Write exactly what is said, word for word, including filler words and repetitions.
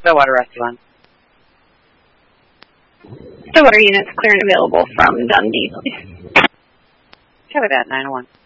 Stillwater Rescue One. Stillwater units clear and available from Dundee, please. Cover that, nine oh one.